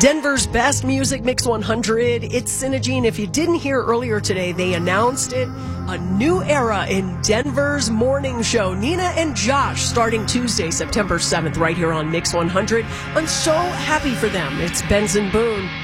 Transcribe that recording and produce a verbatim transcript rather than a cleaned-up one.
Denver's best music Mix one hundred. It's Cinegene. If you didn't hear earlier today, they announced it. A new era in Denver's morning show. Nina and Josh starting Tuesday, September seventh, right here on Mix one hundred. I'm so happy for them. It's Benson Boone.